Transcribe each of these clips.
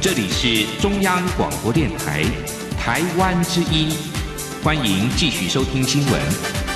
这里是中央广播电台台湾之音，欢迎继续收听新闻。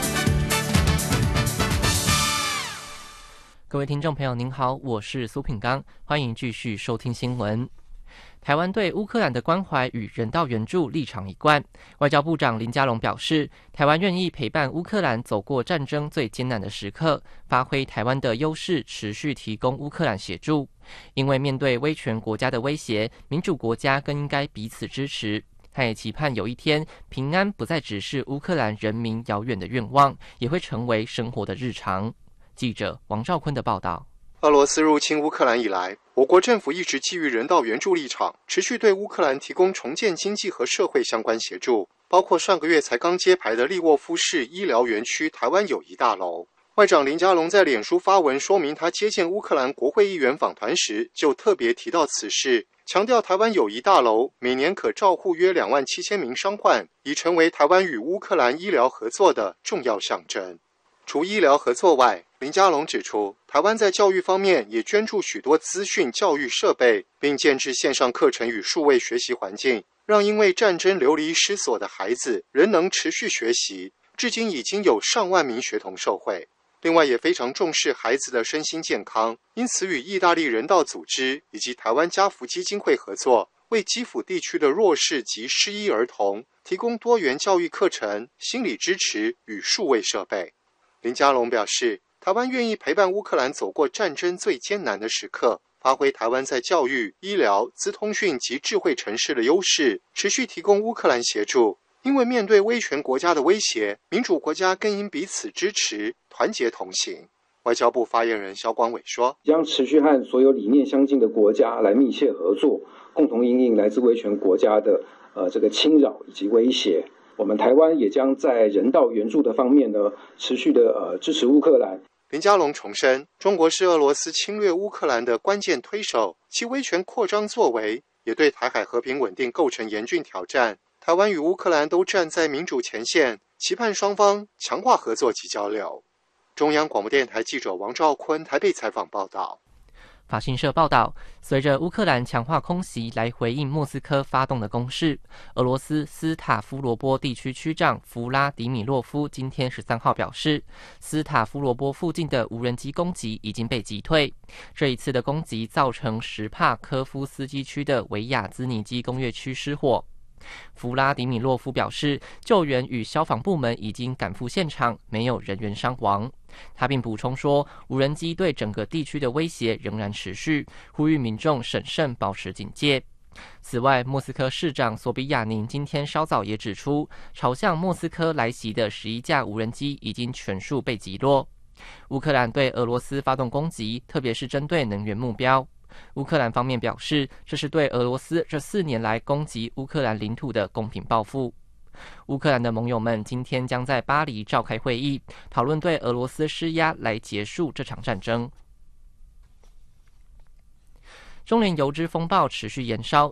各位听众朋友您好，我是苏品刚，欢迎继续收听新闻。台湾对乌克兰的关怀与人道援助立场一贯，外交部长林佳龙表示，台湾愿意陪伴乌克兰走过战争最艰难的时刻，发挥台湾的优势，持续提供乌克兰协助。因为面对威权国家的威胁，民主国家更应该彼此支持。他也期盼有一天，平安不再只是乌克兰人民遥远的愿望，也会成为生活的日常。记者王兆坤的报道。 俄罗斯入侵乌克兰以来，我国政府一直基于人道援助立场，持续对乌克兰提供重建经济和社会相关协助，包括上个月才刚揭牌的利沃夫市医疗园区台湾友谊大楼。外长林佳龙在脸书发文说明他接见乌克兰国会议员访团时，就特别提到此事，强调台湾友谊大楼每年可照护约27000名伤患，已成为台湾与乌克兰医疗合作的重要象征。除医疗合作外，林佳龙指出，台湾在教育方面也捐助许多资讯教育设备，并建置线上课程与数位学习环境，让因为战争流离失所的孩子仍能持续学习，至今已经有上万名学童受惠。另外也非常重视孩子的身心健康，因此与意大利人道组织以及台湾家福基金会合作，为基辅地区的弱势及失医儿童提供多元教育课程、心理支持与数位设备。林佳龙表示，台湾愿意陪伴乌克兰走过战争最艰难的时刻，发挥台湾在教育、医疗、资通讯及智慧城市的优势，持续提供乌克兰协助。因为面对威权国家的威胁，民主国家更应彼此支持，团结同行。外交部发言人萧光伟说， 将持续和所有理念相近的国家来密切合作，共同因应来自威权国家的这个侵扰以及威胁。我们台湾也将在人道援助的方面呢，持续的支持乌克兰。 林佳龙重申，中国是俄罗斯侵略乌克兰的关键推手，其威权扩张作为也对台海和平稳定构成严峻挑战。台湾与乌克兰都站在民主前线，期盼双方强化合作及交流。中央广播电台记者王兆坤台北采访报道。 法新社报道，随着乌克兰强化空袭来回应莫斯科发动的攻势，俄罗斯斯塔夫罗波地区区长弗拉迪米洛夫今天13号表示，斯塔夫罗波附近的无人机攻击已经被击退。这一次的攻击造成什帕科夫斯基区的维亚兹尼基工业区失火。弗拉迪米洛夫表示，救援与消防部门已经赶赴现场，没有人员伤亡。他并补充说，无人机对整个地区的威胁仍然持续，呼吁民众审慎保持警戒。此外，莫斯科市长索比亚宁今天稍早也指出，朝向莫斯科来袭的11架无人机已经全数被击落。乌克兰对俄罗斯发动攻击，特别是针对能源目标。乌克兰方面表示，这是对俄罗斯这4年来攻击乌克兰领土的公平报复。乌克兰的盟友们今天将在巴黎召开会议，讨论对俄罗斯施压来结束这场战争。中联油脂风暴持续延烧，